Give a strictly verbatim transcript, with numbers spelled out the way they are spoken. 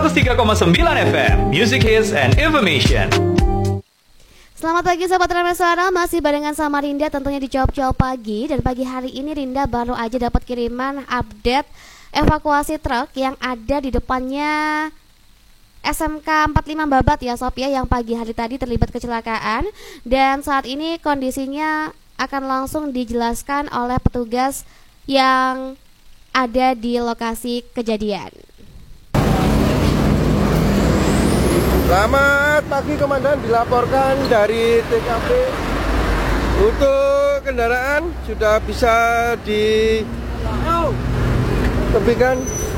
seratus tiga koma sembilan F M, Music Hits and Information. Selamat pagi sahabat Ramesara, masih barengan sama Rinda tentunya di Jawab-Jawab Pagi. Dan pagi hari ini Rinda baru aja dapat kiriman update evakuasi truk yang ada di depannya S M K empat puluh lima Babat ya Sob ya, yang pagi hari tadi terlibat kecelakaan. Dan saat ini kondisinya akan langsung dijelaskan oleh petugas yang ada di lokasi kejadian. Selamat pagi Komandan, dilaporkan dari T K P untuk kendaraan sudah bisa ditepikan.